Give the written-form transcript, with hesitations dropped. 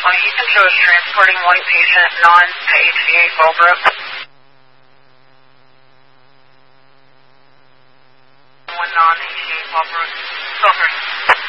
You can show us transporting one patient non to HCA Fallbrook. One non-HCA Fallbrook. Silver.